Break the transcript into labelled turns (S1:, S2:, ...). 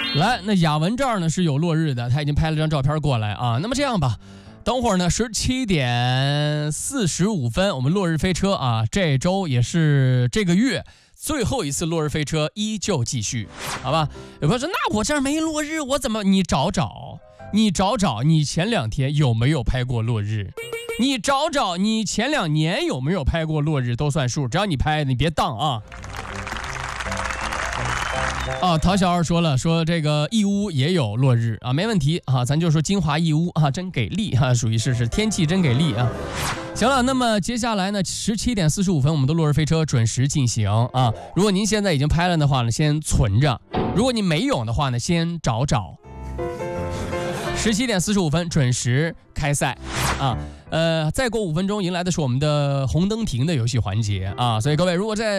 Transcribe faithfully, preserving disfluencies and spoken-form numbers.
S1: 来，那雅文这儿呢是有落日的，他已经拍了张照片过来啊。那么这样吧，等会儿呢十七点四十五分，我们落日飞车啊，这周也是这个月最后一次落日飞车依旧继续，好吧？有朋友说，那我这儿没落日，我怎么？你找找，你找找，你前两天有没有拍过落日？你找找，你前两年有没有拍过落日都算数，只要你拍，你别当啊。啊，陶小二说了，说这个义乌也有落日啊，没问题啊，咱就说金华义乌啊，真给力啊，属于是是天气真给力啊。行了，那么接下来呢，十七点四十五分，我们的落日飞车准时进行啊。如果您现在已经拍了的话呢，先存着；如果你没有的话呢，先找找。十七点四十五分准时开赛啊。呃，再过五分钟迎来的是我们的红灯屏的游戏环节啊，所以各位如果在